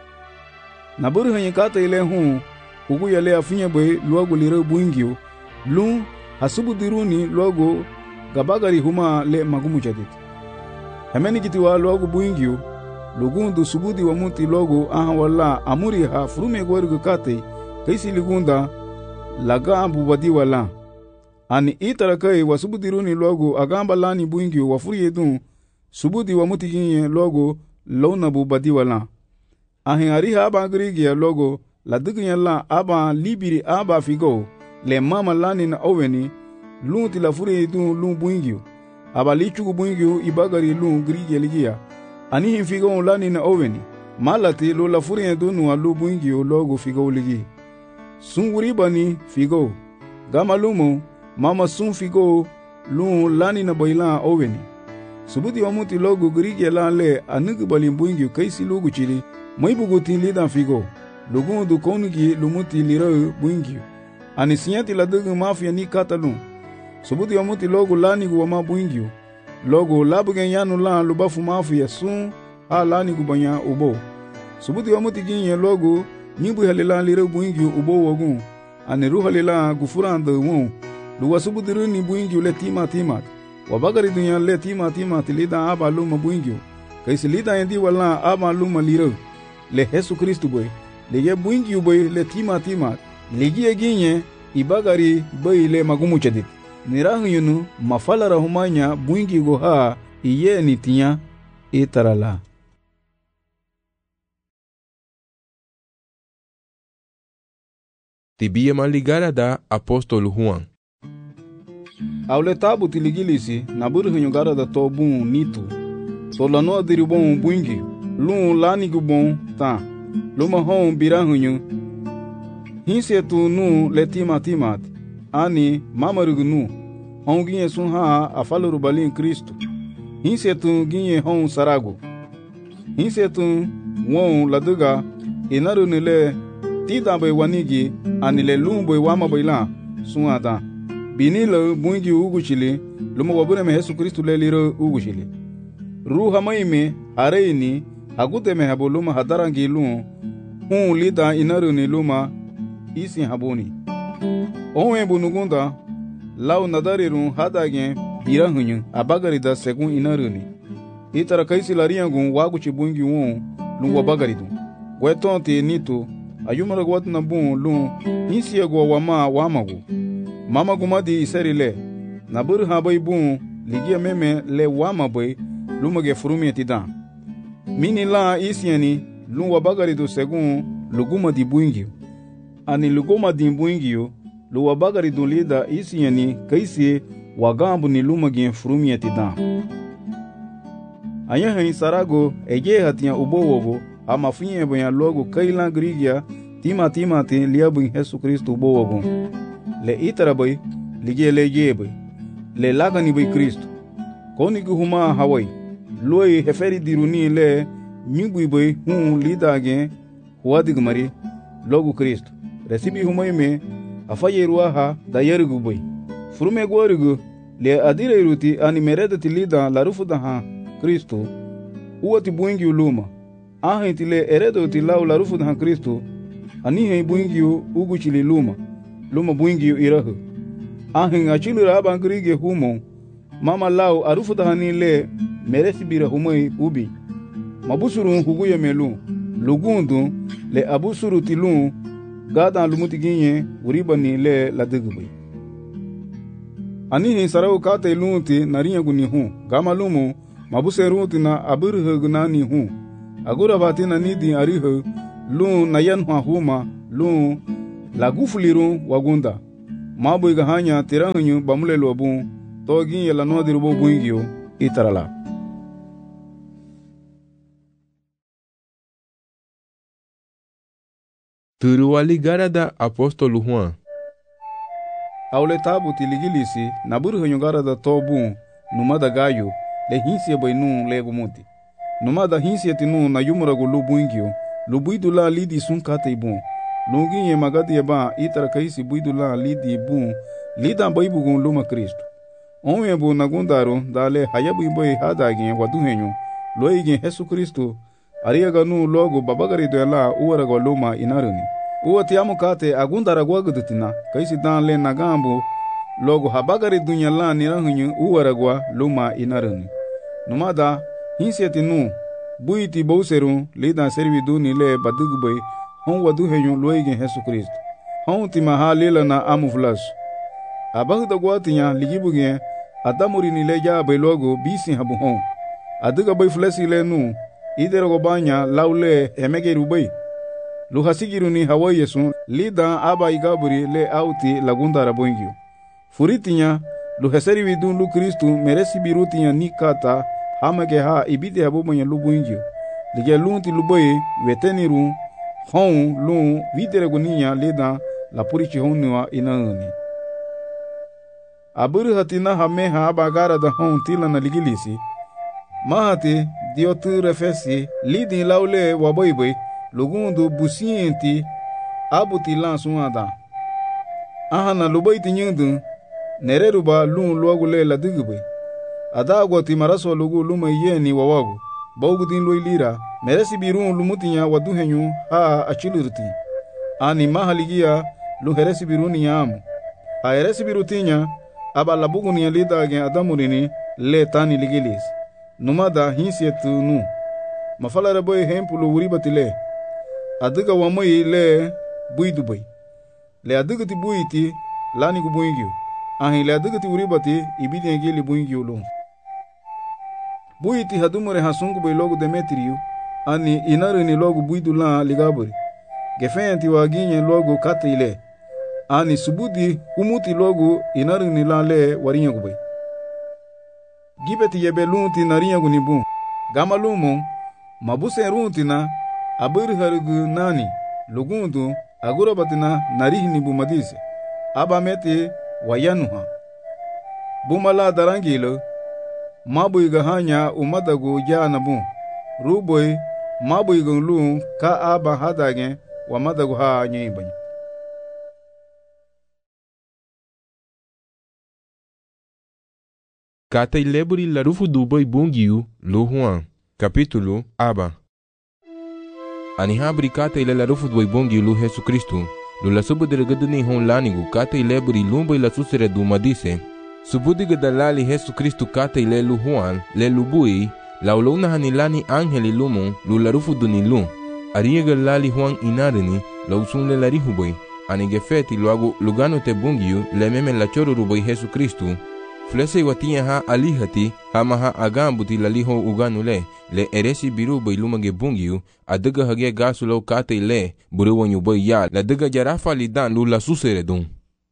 Naburu hanye kata ile huu, ugu ya le afinya bay luagu lira buingiu, lum hasubu diruni luagu gabagari huma le magumu chaditi. Hemeni kitiwa logo buingiu, lugundu subudi wa muti logo aha wala amuri ha frume gwarugu kate, kaisi ligunda laga ambu wadi wala. Ani itara kai wa subudi runi logo agamba lani buingiu wa furi edun, subudi wa muti ginye logo launa bu badi wala. Ahin ariha aba grigia logo la duginya la aba libiri aba figo, le mama lani na oveni, lunti la furi edun lun buingiu. Abali chugu buingiu ibagari lun grige ligia. Ani hin figo lani na oveni. Malati lo la furi edunu alu buingiu logo figo ligi. Sun uribani figo. Gama lumo, mama sun figo lun lani na boilan oveni. Subuti wamuti logo grige lan le anugu balin buingiu kaisi lugu chili. Maibuguti lidan figo. Lugun du konigi lumuti lira buingiu. Ani sinyati la dugu mafia ni katalun. Subuti wa muti logo lani gu wama buingiu. Logo labu genyanu lan lubafu mafu ya sun ha lani gu banya ubo. Subuti wa muti ginye logo nibu halilan lira buingiu ubo wagun. Ani ruha lilan gufuran da wun. Luwa subuti runi buingiu le tima timat. Wabagari dunya le tima timat lida aba luma buingiu. Kaisi lida yendi wala aba luma lira. Le Yesu Kristu boy. Lege buingiu boy le tima timat. Lege ginye ibagari boy le magumu chadit. Nirahu yunu mafala rahumanya buingi goha iye nitinya itarala. Tibia maligara da apóstolo Juan. Aule tabu tiligilisi naburu hunyugara da tobun nitu. Solano adiribon buingi. Lun lani gubon ta. Luma hon birahunyu. Hinsetu nu letima timat. Ani mamarugunu hon ginye sun ha afaluru balin Kristo. Hinsetu ginye hon sarago. Hinsetu won laduga inaru nile tidambe wanigi anile lumbo wama baila sun ada. Binile buingi uguchili luma wabure me Yesu Kristo le liro uguchili. Ruha maime areini agute me haboluma hadarangi lum hun lida inaru ni luma isi haboni. Onwe bunugunda lau nadarirun hadagen birahunyu abagari da segun inaruni. Itara kaisi lariangun waguchi bungi won lun wabagaridu. Gwetonte nito ayumara gwatu na bun lun insiya gwa wama wamagu. Mama gumadi isarile nabur habai bun ligia meme le wamabai lumage furumi etidan. Mini la isiani lun wabagaridu segun luguma di bungi. Ani luguma di bungi luwa bagari dulida isi yani kaisi wagambu ni luma gen furumi etidan. Anya hani sarago ege hatiya ubowogo ama finye boya logo kailan grigia tima tima te liabu Yesu Kristo ubowogo. Le itara bay lige lege bay le lagani bay Kristo. Koni guhuma hawai loi heferi diruni le nyugui bay hun lida gen huadigmari logo Kristo. Resibi humaime afaye ruaha da yerugu boy. Furume gwarugu le adire iruti ani mereda tilida larufu da ha Kristo. Uwati buingi uluma. Ahe tile eredo tilau larufu da ha Kristo. Anihe buingi ugu chili luma. Luma buingi irahu. Ahe ngachilu raba ngirige humo. Mama lau arufu da hani le meresi bira humoi ubi. Mabusuru huguye melu. Lugundu le abusuru tilu gada lumuti ginye uribani le ladigubay. Ani hin sarau kate lunti nariya guni hu. Gama lumu mabuse ruti na abirhe guna ni hu. agora batina nidi ariho lu nayan huma lu lagufuliru wagunda mabo iga hanya tirahanyu bamule lobu togi yela no dirubo buingio itarala. Turuali garada apostolo Juan. Aule tabu tiligilisi naburu hanyu garada tobu numada gayo le hinsia bainu le gumuti. Numada hinsia tinu na yumura go lubuingio lubuidula lidi sunkate ibu. Lungi ye magadi yeba itara kaisi buidula lidi ibu lida baibu gun luma Kristo. Onwe bu nagundaro dale hayabu iboy hadagi waduhenyu loigi Yesu Kristo ariyaga nu logo babagari doela uwarago luma inaruni. Uwa tiamu kate agundara gwagudutina kaisi dan le nagambu logo habagari dunya la nirahunyu uwaragwa luma inaruni. Numada hinsiati nu buiti bouseru lidan servidu ni le badugubay hon waduhenyu loigi Yesu Kristo. Hon timaha lila na amuflas. Abagda gwatinya ligibuge adamuri ni le jabe logo bisi habu hon. Aduga bay flesi le nu idero banya laule emegeru bay. Luhasigiru ni hawa yesu lida aba igaburi le auti lagunda rabongio. Furitinya luheseri vidun lu Kristu meresi birutinya nikata hamage ha ibide habu manya lubungio. Lige lunti luboye weteniru hon lu videre guninya lida la purichi honua inauni. Aburu hatina hameha aba gara da hon tila na ligilisi. Mahati diotu refesi lidi laule waboiboy lugundu busienti abuti lansuada. Ahana lubaiti nyundu nereruba lun luagule la digube. Adagwa timaraso lugu luma yeni wawagu. Baugutin loilira meresi birun lumutinya waduhenyu ha achilurti. Ani mahaligia luheresi biruni yamu. Ha heresi birutinya aba labuguni lidage adamurini le tani ligilis. Numada hinsietu nu. Mafala raboy hempulu uribatile. Adiga wamoi le buidubay. Le adiga ti buiti lani gu buingyo. Ahi le adiga ti uribati ibidi ngeli buingyo lu. Buiti hadumure hasungu bay logo Demetriu. Ani inaru ni logo buidu la ligaburi. Gefenti waginye logo kata ile. Ani subudi umuti logo inaru ni la le warinya gubay. Gibeti yebe lunti narinya gunibu. Gama lumo mabuse runti na abiri harigu nani lugundu agura batina narihini bumadise. Aba meti wayanuha. Bumala darangilo mabu iga hanya umadagu jana bu. Ruboy mabu iga lu ka aba hadage wa madagu ha nyibany. Kata ileburi larufu duboy bungiu lu Juan. Capítulo Aba. Ani habri kata ile larufu duboy bungiu lu Jesu Kristu. Lu la subu dirigadu hon lanigu kata ileburi lumboy la susere dumadise. Subudiga dalali Jesu Kristu kata ile lu Juan le lubui. La ulona hanilani angeli lumo lu larufu dunilu. Ariega lali Juan inarini la usun le larihuboy. Ani gefeti luagu lugano te bungiu le meme la choro ruboy Jesu Kristu. Flese watinya ha alihati hama ha agambuti laliho uganule le eresi biru bay lumage bungiu adaga hage gasulo kate le buruwanyu bay ya la daga jarafa lidan lu la susere dun.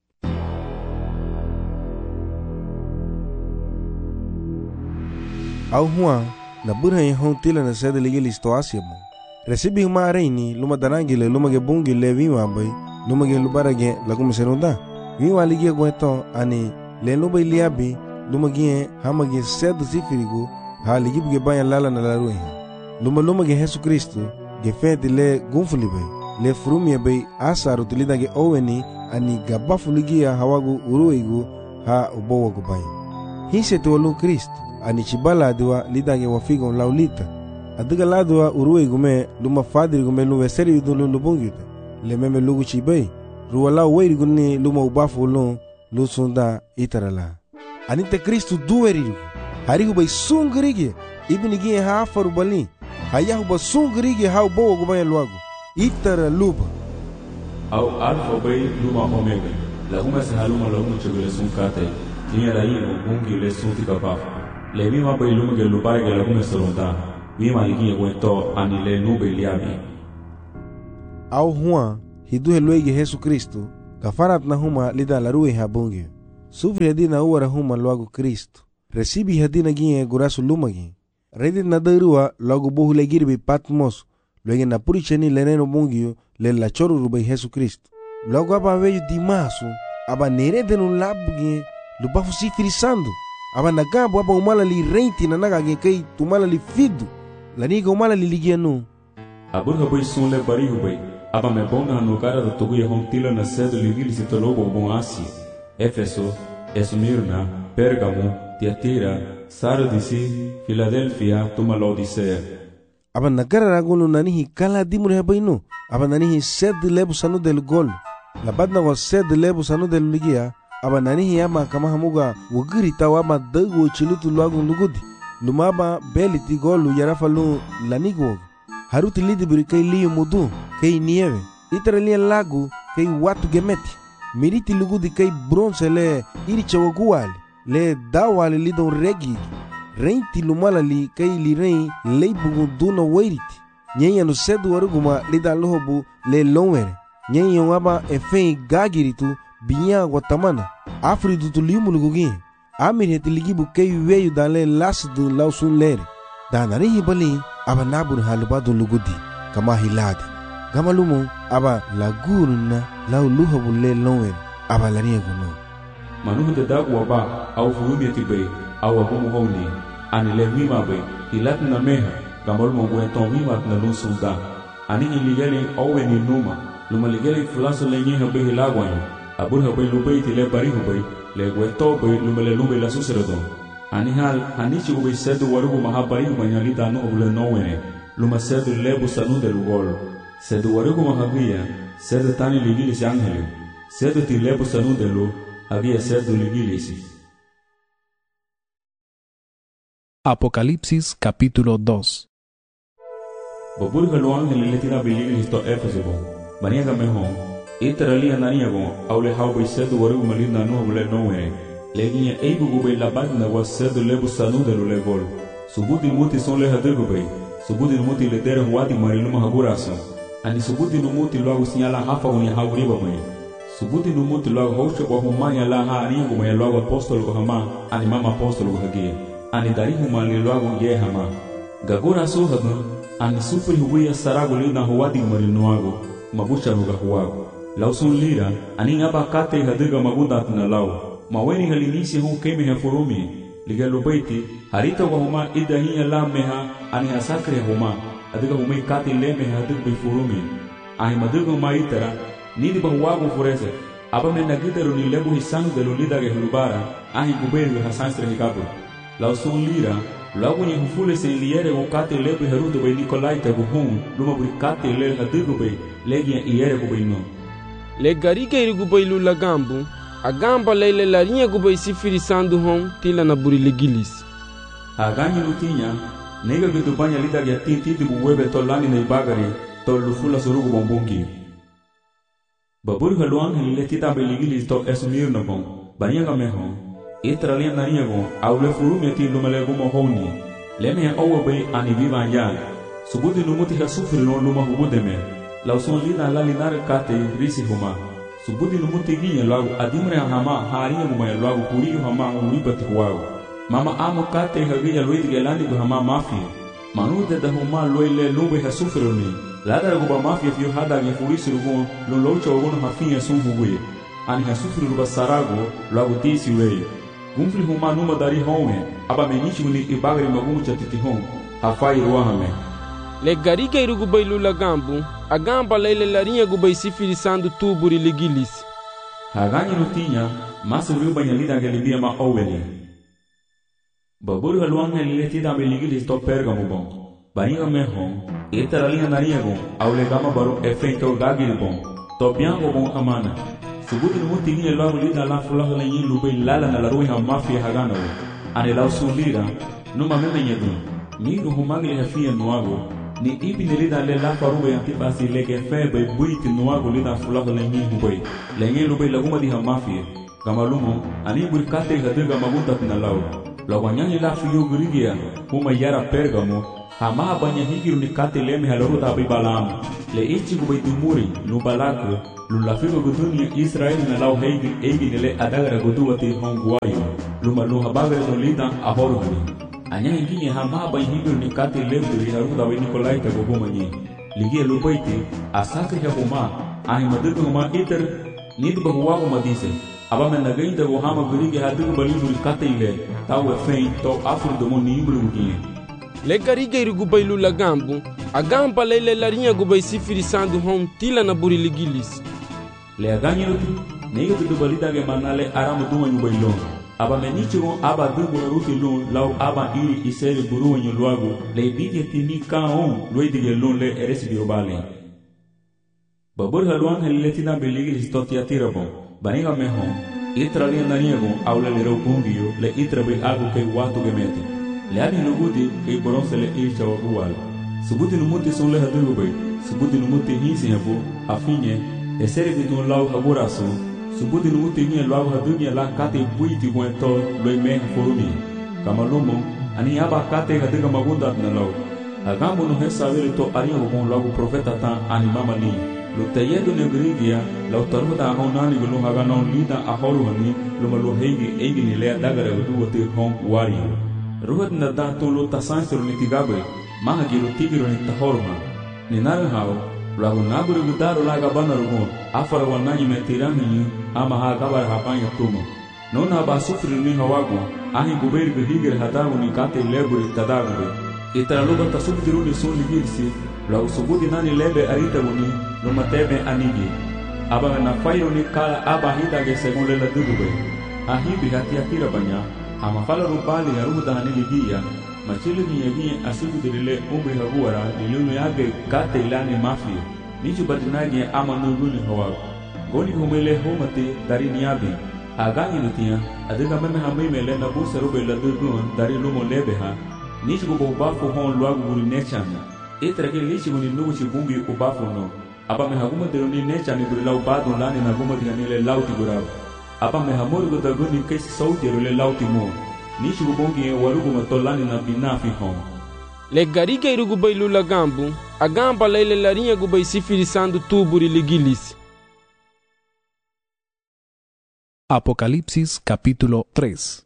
Au Juan na burhan hon tila na sede ligi listo asiamo. Recibi uma reini luma danangile lumage bungi le viwa bay lumage lubarage lagume serunda. Viwa ligi gweto ani le luba iliabi lumagi hamagi sedu sifirigu ha ligibuge banya lala na laruhe luma lumagi Yesu Kristo gefeti le gunfulibe le frumie bay asaru tilidage oweni ani gabafuligia hawagu uruigu ha ubowagu banya hise tuwalu Kristo ani chibala diwa lidage wafigo laulita adiga ladwa uruigu me luma fadirigu me lume seri udulu lubungita le meme lugu chibay ruwala weirigu ni luma ubafu ulun lusunda itarala anite Kristu duwerigu harigu bay sungrige ibnigi ha faru bali hayahu ba sungrige ha bo gubaya luagu itara luba au alfa bay luma omega la huma sahaluma la huma chugule sunkate tinya rayi bungi le sunti kapafa le mima bay luma ge lubare ge la huma salonta wima ligia wento anile nube liabi. Au Juan, hidu heluege Jesu Kristo, kafarat na huma lida larue habungi. Sufri hadina uwara huma luagu Kristo. Recibi hadina ginye gurasu lumagi. Redit na darua luagu bohu legirbi Patmos, luege na puricheni leneno bungio le la choru rubai Jesu Kristo. Luagu aba veju dimasu, aba neredenu labugi, lubafu sifirisando. Aba nagambo aba umala li reinti na naga kei tumala li fidu. Laniga umala li ligianu. Aburga boy sunle bari hubay. Aba me bonga hanukara da tugu ya hontila na sedo ligili si tolobo bon Asia. Efeso, Esmirna, Pergamo, Tiatira, Sardisi, Philadelphia, tuma Laodicea. Aba nagara ragunu nanihi kala dimur hebainu. Aba nanihi sed lebu sanu del gol. Labad na was sed lebu sanu del ligia. Aba nanihi ama kama hamuga wagiri tawa aba dagu chilutu luagun lugudi. Lumaba beliti golu yarafalu lanigwog. Haruti lidi buri kay liyo mudu, kay nieve. Itara liya lagu, kay watu gemeti. Miriti lugudi kay bronze le iri chawaguali. Le dawali lidon regi. Reinti lumala li kay li rein leibugu duna wairiti. Nyenya no sedu waruguma lida lohobu le lonwere. Nyenya waba efei gagiritu binya guatamana. Afridu tu limu lugugi. Amir heti ligibu kay weyu dale lasidu lausun lere. Danarihi bali aba nabur halubadu lugudi kama hiladi. Gama lumo aba laguruna lau luhobu le lonwere. Aba laniya guno. Manuhu de dagu waba au furumiyati bay au abumu honi. Ani le wima bay hilat na meha gamal mo weton wima na lun sulda. Ani iligeli owe ni numa. Luma ligeli fulaso le nyeha bay hilagwanyo. Abur habay lubay ti le barihu bay le weto bay luma le lubay la suserodon. Ani hal hanichi ubay sedu warugu mahabarihu banyalita no obule nowene. Luma sedu lebu sanu de lugol. Sedu warugu mahabia sedu tani ligilis angelu. Sedu ti lebu sanu de lu había sedu ligilis. Apocalipsis capítulo dos. Babur halu angel le tira biligilis to Éfeso bon. Baniaga mehon. Iteralia naniago aule hau sedu warugu malina no obule nowene. Leguinha eibu gubei labad na was sedu lebu sanu de lu legol. Subudi muti son le hadegu bei. Subudi muti le dere huati mariluma haguraso. Ani subudi numuti logo sinyala hafa unya hauriba mai. Subudi numuti logo hosho kwa humanya la ha aringu mai logo apostolo ko hama. Ani mama apostolo ko hagia. Ani darihu mali logo ye hama. Gagura so hadu. Ani supri huia sarago lina huati marinuago. Mabusha ruga huago. Lausun lira. Ani ngaba kate hadega magudat na lau. Maweni halinisi hon kemi hafurumi. Ligalo baiti. Harita wa huma idahiya la meha. Ani hasakre huma. Adiga humay kati leme hadig bi furumi. Ahi madigo maitara. Nidi bahuago furese. Aba me nagitaru ni lebu hisanu de lulida ge hulubara. Ahi guberi hasanstre hikabu. Lausun lira. Lagu ni hufule se iliere o kati lebu haruto bay Nikolai tagu hon. Luma buri kati le hadigo bay. Legia iere gubay no. Le garike irigu bay lula gambu. Agamba leile larinha gubay sifirisando hon tila na buri legilis. Aganyi lutinya. Nega gitu banya lida ya tinti di buwebe tolani na ibagari tol lufula surugu bombungi. Babur haluang hele tita beligili to esmir na bon. Banya gameho. Itralia nariya go aule furumi ti lumale gumo honi. Leme ya owa bay ani viva ya. Subudi numuti ha sufri no luma hubudeme. Lauson lida la linar kate risi huma. Subudi numuti ginya lagu adimre hama hariya mumaya lagu kuriyo hama uibati huago. Mama amo kate hagia luiti gelani go hama mafia. Manu de da huma loile lube ha sufroni. Lada go ba mafia fio hada ge furisi rugo lo locha ogono hafinha sun hugue. Ani ha sufri ruba sarago lagu tisi wei. Gumfli huma numa dari home. Aba menichi uni ibagri magumu chatiti home. Hafai ruahame. Le gariga irugu bay lula gambu. Agamba leile larinha gubay sifirisando tuburi legilis. Haganyi lutinya. Masu ruba nyalida gelibia ma oweli. Babur haluang hele tida beligili to Pergamo bon. Baniga mehon. Iteralia nariago. Aule gama baro efeito gagiri bon. To biango bon amana. Subudi numuti ni lagu lida la fulaha la yin lubay lala na la ruiha mafia hagana we. Ane lau sulira. Numa meme nyedun. Miru humagli hafia nuago. Ni ipi ni lida le la farube antipasi leke febe buiti nuago lida fulaha la yin hubay. La yin lubay laguma diha mafia. Gamalumo. Ani burkate hadiga magunta tina lau. La guanyani la fiyo gurigia, huma yara Pergamo, hama banya higiru ni kate leme haloru da balamu le ichi gubay dumuri lu balak lu lafigo guduni Israel na law heigi egi nele adagara guduwati honguayo lu malu habagare no lida ahoru hani anya hingi hama banya higiru ni kate leme haru da Nikolai ta gobomani ligia lu baiti asakri huma ahi madugu huma iter nid bahuwa huma dise aba men nagain da hama gurige hadu balibu kate ile tawe fein to afur do moni iblu gugi le garige irugubay lula gambu agampa lele larinha gubay sifiri sandu hom tila na buri ligilis le aganyi ruti nega du balida ge manale aramu duwa nyubay lo aba menicho aba dubu ruti lo law aba iri isere buru nyu luago le bige tini kaon loidige lo le eresi biobale babur halwan heletina beligis totia tirabo baniga meho itrali naniego aula le rokungiyo le itrabe algo ke watu gemete le ani lugudi ke boronse le ircha wagual subuti numuti son le hadugo bay subuti numuti hisi habu afinye esere bitu law haburaso subuti numuti ni law hadunya la kate buiti buento lo me forumi kama lomo ani aba kate hadiga magunda na law agambo no hesavele to ari bon law profeta ta ani mama ni lo tayedo ne grigia law tarmuta honani gulu hagano lida ahoru hani lo malo heigi egi ni le dagara gudu wote hon wari ruhat na da tolo tasansero ni tigabe maha giro tigiro ni tahorma ni nal hao lagu naburu gudaro laga banarugo afara wanani metirani ama ha gabar hapanya tumo nona ba sufri ni hawago ahi guber gihigir hadago ni kate leburi tadago itaraluga tasubdiru ni soli girsi lagu subudi nani lebe arita woni no matebe anigi aba na fayo ni kala aba hida ge segole la dugube ahi bihati akira banya ama fala rubali ya ruhu dahani ligia machili ni yagi asugu dirile umri haguara nilunu yage kate ilani mafia nichu batinagi ama nuguni hawago goni humele homate dari niyabi agani nutia adiga meme hamai mele na busa rube la dugun dari lumo lebe ha nichu gubo bafu hon luagu guri nechani itrage lichi guni nugu chibungi ubafu no aba me haguma deroni nechani guri lau badu lani na guma diganile lauti gurao apa me hamor go daguni kesi saudi role lauti mo nishi go bongi warugo matolani na binafi hom le gariga irugo bay lula gambu agamba lele larinha go bay sifiri sandu tuburi ligilis. Apocalipsis capítulo tres.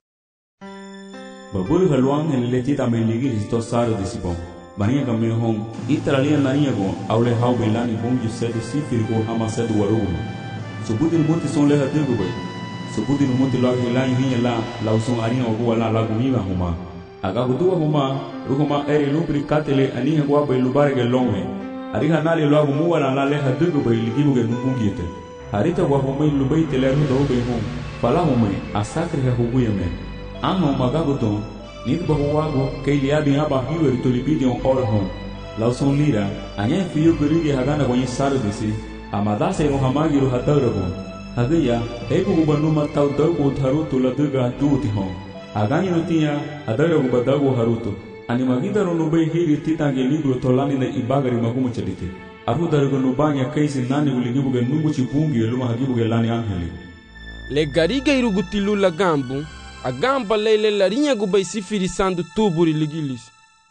Baburi halwang heleti ta me ligilis to saro disibon bania game hom itaralia larinha go aule hau belani bongi sede sifiri go hama sede warugo subuti muti son le hadu go bay subuti numuti lagu hilai hinya la lausung arinha ogu la lagu miwa huma aga gudua huma ruhuma eri lubri katele aniha gwa bay lubarege longwe ariha nali lagu muwa la la le hadugo bay ligibuge nubungite harita gwa huma lubai tele rudo bay hum fala huma asakri ha huguye me anno magaguton nid bahuwago keili abi aba hiwer tolibidi on ora hum lausung lira anya fiyo gurige hagana gwa saro disi amadase ro hamagi ro hatawro hagaya ego gubanuma tau dago haruto la duga duti hon agani nutia adara gubadago haruto animagida ro bay hiri titange libro tolani na ibagari magumu chadite aru darugo no banya kaisi nani uligibuge nungu chibungi luma hagibuge lani angeli le gariga irugutilu la gambu agamba lele larinha gubay sifiri sandu tuburi ligilis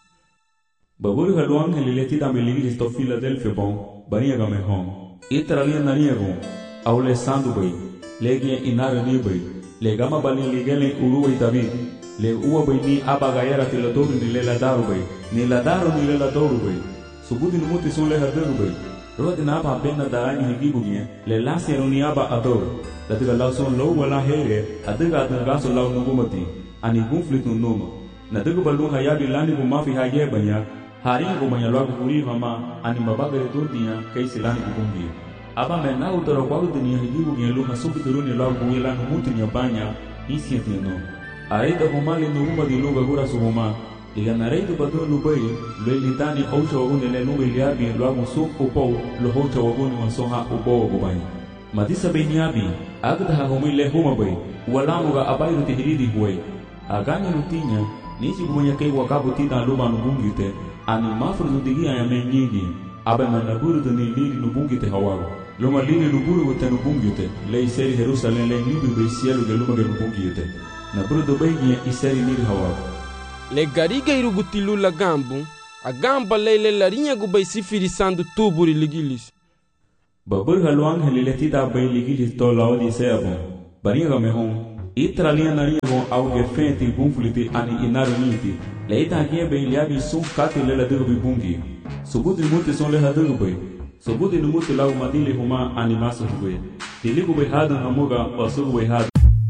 baburi halu angeli letida me ligilis to Philadelphia bon bania game hon itaralia naniego aule sandu bay legi inara ni bay le gama bali ligele uruwa David le uwa bay ni abagayara tila doru ni lela daru bay ni la daru ni lela doru bay subuti numuti son le hadaru bay rodi na aba benna darani higibuge le lasero ni aba adoro latiga lauson lo wala here adiga adiga so law nugumati ani conflict no noma na digo balu hayabi lani bu mafi haye banya hari go banya lo guri mama ani mabagare dodia kaisi lani bugungi aba mena utoro kwa dunia higibu ngelu hasubu duruni law buila numuti nyabanya isi tino aida humali nuguma di luga gura suhuma igana reidu badu lubai lo litani oucha wagunde le luga iliabi lo musu upo lo hocha wagunde masoha upo wagubani madisa benyabi agda humile huma bai wala muga abairu tihiridi huwai aganya nutinya nisi gumanya kai wakabu tita luma nubungite ani mafruzu digia ya menyigi aba manaburu dani lili nubungite hawago luma lili nuburu wote nubungite le iseri Jerusalem le libi be cielo ge luma ge nubungite na buru do begi iseri lili hawago le gariga irugutilu la gambu agamba lele la rinha gubay sifiri sandu tuburi ligilis. Babur haluang helileti da bay ligilis to Laodicea bon. Baringa mehon. Itra linha narinha bon au gefente bunfliti ani inaruniti. Leita aqui bem liabi sum kati lela derbi bungi. Subuti muti son leha derbi. Subuti no muti lau madili huma animaso hube. Tiligu bay hadan hamuga o sugu bay hadan.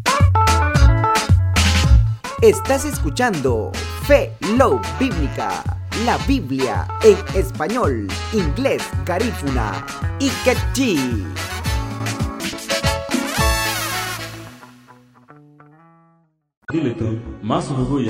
Estás escuchando Fe Love Bíblica, la Biblia en español, inglés, garífuna y quechí. Dile tú, más